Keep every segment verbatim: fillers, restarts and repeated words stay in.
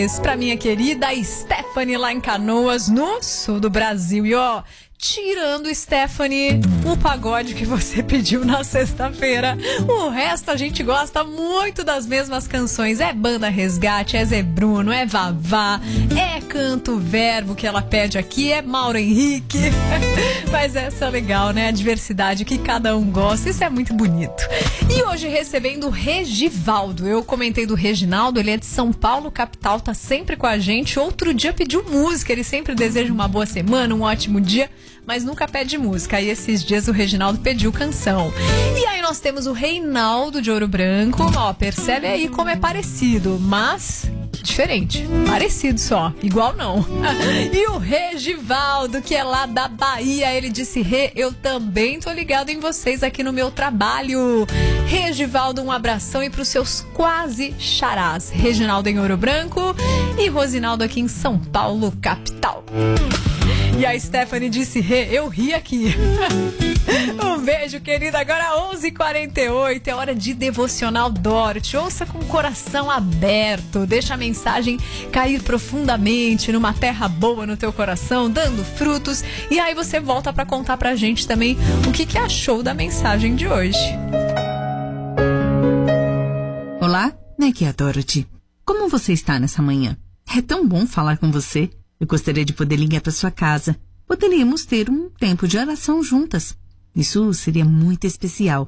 Pra minha querida Stephanie lá em Canoas, no sul do Brasil. E ó, tirando, Stephanie, o pagode que você pediu na sexta-feira, o resto a gente gosta muito das mesmas canções. É Banda Resgate, é Zé Bruno, é Vavá, é Canto Verbo que ela pede aqui, é Mauro Henrique. Mas essa é legal, né? A diversidade que cada um gosta, isso é muito bonito. E hoje recebendo o Regivaldo. Eu comentei do Reginaldo, ele é de São Paulo, capital, tá sempre com a gente. Outro dia pediu música, ele sempre deseja uma boa semana, um ótimo dia, mas nunca pede música. Aí esses dias o Reginaldo pediu canção. E aí nós temos o Reinaldo de Ouro Branco. Ó, percebe aí como é parecido, mas diferente. Parecido só, igual não. E o Regivaldo, que é lá da Bahia, ele disse: Rê, eu também tô ligado em vocês aqui no meu trabalho. Regivaldo, um abração e pros seus quase xarás. Reginaldo em Ouro Branco e Rosinaldo aqui em São Paulo, capital. E a Stephanie disse: Rê, eu ri aqui. Um beijo, querida. Agora onze e quarenta e oito, é hora de Devocional Dorothy. Ouça com o coração aberto. Deixa a mensagem cair profundamente numa terra boa no teu coração, dando frutos. E aí você volta pra contar pra gente também o que, que achou da mensagem de hoje. Olá, aqui é a Dorothy. Como você está nessa manhã? É tão bom falar com você. Eu gostaria de poder ligar para sua casa. Poderíamos ter um tempo de oração juntas. Isso seria muito especial.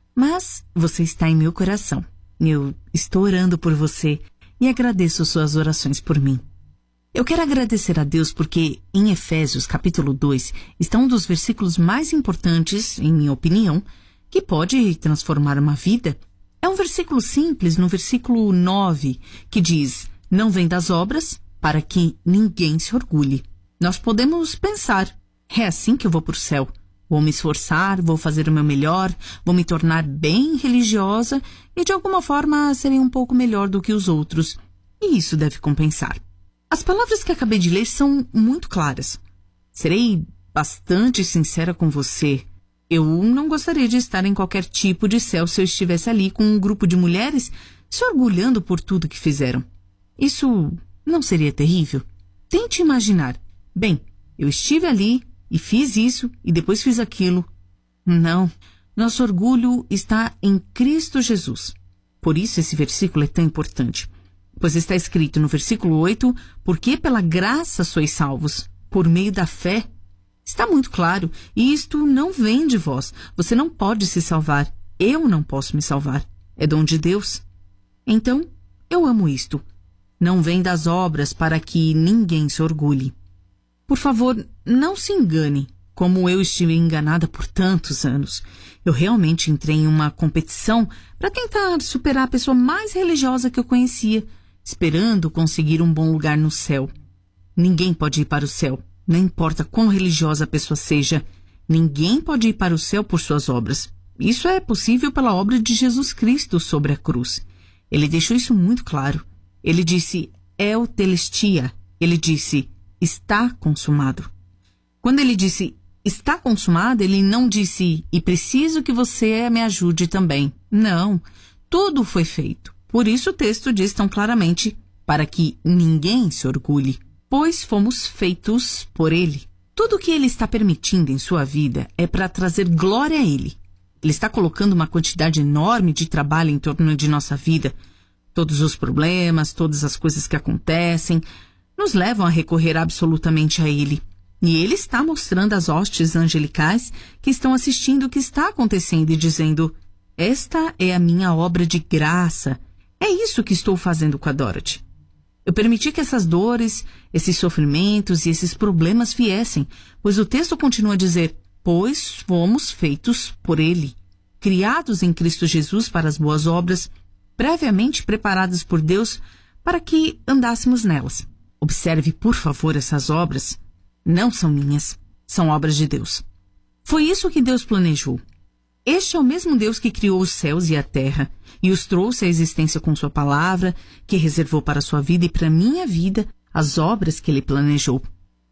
Mas você está em meu coração. Eu estou orando por você e agradeço suas orações por mim. Eu quero agradecer a Deus porque em Efésios capítulo dois está um dos versículos mais importantes, em minha opinião, que pode transformar uma vida. É um versículo simples, no versículo nove, que diz: não vem das obras, para que ninguém se orgulhe. Nós podemos pensar: é assim que eu vou para o céu. Vou me esforçar, vou fazer o meu melhor, vou me tornar bem religiosa e de alguma forma serei um pouco melhor do que os outros. E isso deve compensar. As palavras que acabei de ler são muito claras. Serei bastante sincera com você. Eu não gostaria de estar em qualquer tipo de céu se eu estivesse ali com um grupo de mulheres se orgulhando por tudo que fizeram. Isso não seria terrível? Tente imaginar. Bem, eu estive ali e fiz isso e depois fiz aquilo. Não, nosso orgulho está em Cristo Jesus. Por isso esse versículo é tão importante. Pois está escrito no versículo oito, porque pela graça sois salvos, por meio da fé. Está muito claro, e isto não vem de vós. Você não pode se salvar. Eu não posso me salvar. É dom de Deus. Então, eu amo isto. Não vem das obras para que ninguém se orgulhe. Por favor, não se engane, como eu estive enganada por tantos anos. Eu realmente entrei em uma competição para tentar superar a pessoa mais religiosa que eu conhecia, esperando conseguir um bom lugar no céu. Ninguém pode ir para o céu, não importa quão religiosa a pessoa seja. Ninguém pode ir para o céu por suas obras. Isso é possível pela obra de Jesus Cristo sobre a cruz. Ele deixou isso muito claro. Ele disse: El telestia. Ele disse: está consumado. Quando ele disse está consumado, ele não disse e preciso que você me ajude também. Não, tudo foi feito. Por isso o texto diz tão claramente: para que ninguém se orgulhe, pois fomos feitos por ele. Tudo o que ele está permitindo em sua vida é para trazer glória a ele. Ele está colocando uma quantidade enorme de trabalho em torno de nossa vida. Todos os problemas, todas as coisas que acontecem, nos levam a recorrer absolutamente a ele. E ele está mostrando às hostes angelicais que estão assistindo o que está acontecendo e dizendo: esta é a minha obra de graça. É isso que estou fazendo com a Dorothy. Eu permiti que essas dores, esses sofrimentos e esses problemas viessem, pois o texto continua a dizer: pois fomos feitos por ele, criados em Cristo Jesus para as boas obras, previamente preparadas por Deus para que andássemos nelas. Observe, por favor, essas obras não são minhas, são obras de Deus. Foi isso que Deus planejou. Este é o mesmo Deus que criou os céus e a terra e os trouxe à existência com sua palavra, que reservou para a sua vida e para a minha vida as obras que ele planejou.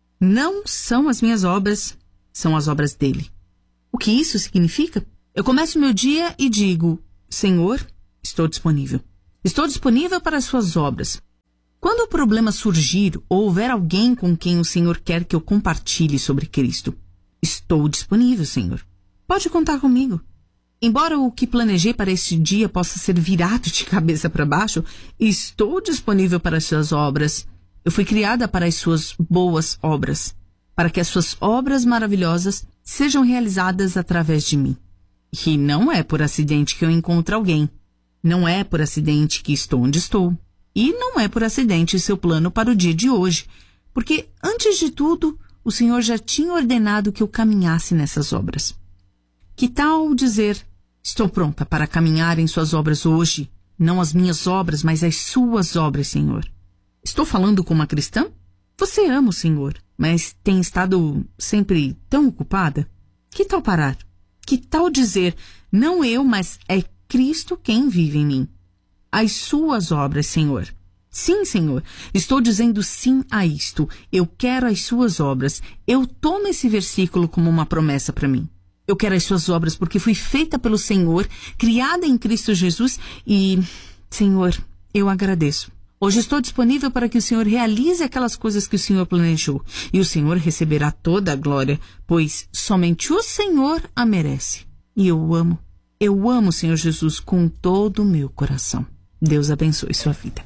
Não são as minhas obras, são as obras dele. O que isso significa? Eu começo meu dia e digo: Senhor, estou disponível. Estou disponível para as suas obras. Quando o problema surgir ou houver alguém com quem o Senhor quer que eu compartilhe sobre Cristo, estou disponível, Senhor. Pode contar comigo. Embora o que planejei para este dia possa ser virado de cabeça para baixo, estou disponível para as suas obras. Eu fui criada para as suas boas obras, para que as suas obras maravilhosas sejam realizadas através de mim. E não é por acidente que eu encontro alguém. Não é por acidente que estou onde estou. E não é por acidente seu plano para o dia de hoje, porque, antes de tudo, o Senhor já tinha ordenado que eu caminhasse nessas obras. Que tal dizer, estou pronta para caminhar em suas obras hoje, não as minhas obras, mas as suas obras, Senhor? Estou falando com uma cristã? Você ama o Senhor, mas tem estado sempre tão ocupada? Que tal parar? Que tal dizer, não eu, mas é Cristo quem vive em mim? As suas obras, Senhor. Sim, Senhor, estou dizendo sim a isto. Eu quero as suas obras. Eu tomo esse versículo como uma promessa para mim. Eu quero as suas obras porque fui feita pelo Senhor, criada em Cristo Jesus e, Senhor, eu agradeço. Hoje estou disponível para que o Senhor realize aquelas coisas que o Senhor planejou. E o Senhor receberá toda a glória, pois somente o Senhor a merece. E eu amo, eu amo o Senhor Jesus com todo o meu coração. Deus abençoe sua vida.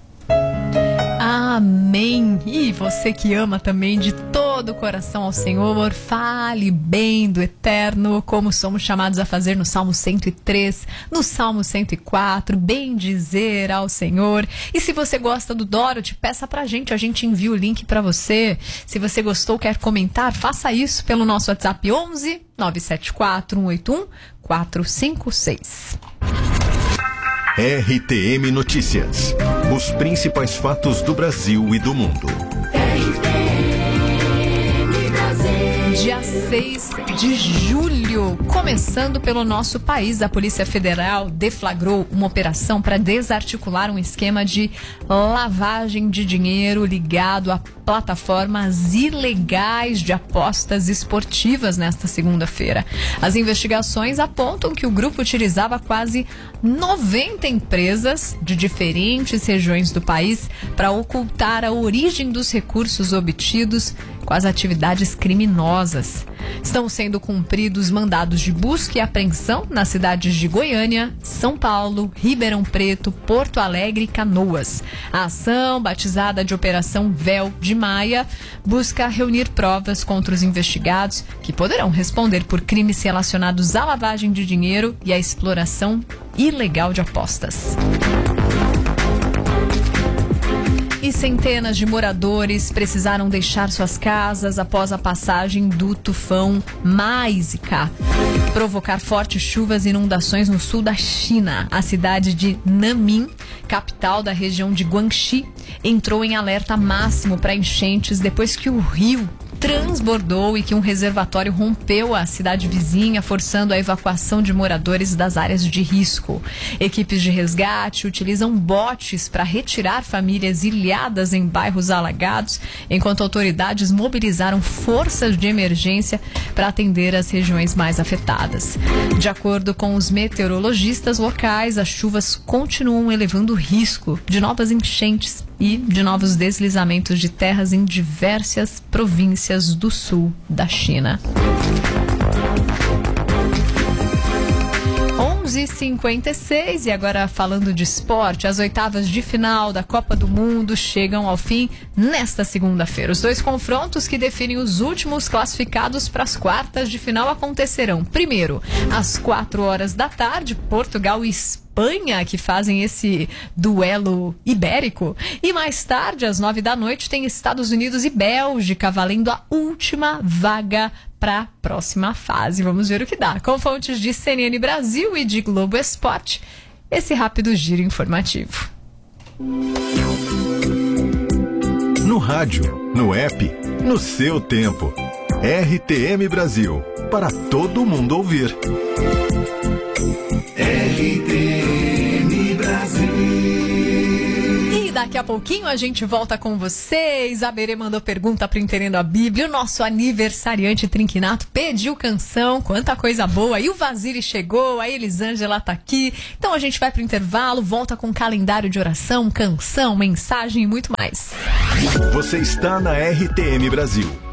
Amém. E você que ama também de todo o coração ao Senhor, fale bem do Eterno, como somos chamados a fazer no Salmo cento e três, no Salmo cento e quatro, bem dizer ao Senhor. E se você gosta do Dorothy, peça pra gente, a gente envia o link pra você. Se você gostou, quer comentar, faça isso pelo nosso WhatsApp onze, nove sete quatro, um oito um, quatro cinco seis. R T M Notícias. Os principais fatos do Brasil e do mundo. Dia seis de julho, começando pelo nosso país, a Polícia Federal deflagrou uma operação para desarticular um esquema de lavagem de dinheiro ligado a plataformas ilegais de apostas esportivas nesta segunda-feira. As investigações apontam que o grupo utilizava quase noventa empresas de diferentes regiões do país para ocultar a origem dos recursos obtidos com as atividades criminosas. Estão sendo cumpridos mandados de busca e apreensão nas cidades de Goiânia, São Paulo, Ribeirão Preto, Porto Alegre e Canoas. A ação, batizada de Operação Véu de Maia, busca reunir provas contra os investigados que poderão responder por crimes relacionados à lavagem de dinheiro e à exploração ilegal de apostas. E centenas de moradores precisaram deixar suas casas após a passagem do tufão Maisika provocar fortes chuvas e inundações no sul da China. A cidade de Nanmin, capital da região de Guangxi, entrou em alerta máximo para enchentes depois que o rio transbordou e que um reservatório rompeu a cidade vizinha, forçando a evacuação de moradores das áreas de risco. Equipes de resgate utilizam botes para retirar famílias ilhadas em bairros alagados, enquanto autoridades mobilizaram forças de emergência para atender as regiões mais afetadas. De acordo com os meteorologistas locais, as chuvas continuam elevando o risco de novas enchentes e de novos deslizamentos de terras em diversas províncias do sul da China. onze e cinquenta e seis, e agora falando de esporte, as oitavas de final da Copa do Mundo chegam ao fim nesta segunda-feira. Os dois confrontos que definem os últimos classificados para as quartas de final acontecerão primeiro às quatro horas da tarde, Portugal e Espanha. Espanha, que fazem esse duelo ibérico. E mais tarde, às nove da noite, tem Estados Unidos e Bélgica valendo a última vaga para a próxima fase. Vamos ver o que dá. Com fontes de C N N Brasil e de Globo Esporte, esse rápido giro informativo. No rádio, no app, no seu tempo. R T M Brasil, para todo mundo ouvir. R T M Brasil. Daqui a pouquinho a gente volta com vocês. A Berê mandou pergunta pro Entendendo a Bíblia. O nosso aniversariante Trinquinato pediu canção. Quanta coisa boa. E o Vaziri chegou, a Elisângela tá aqui. Então a gente vai pro intervalo, volta com calendário de oração, canção, mensagem e muito mais. Você está na R T M Brasil.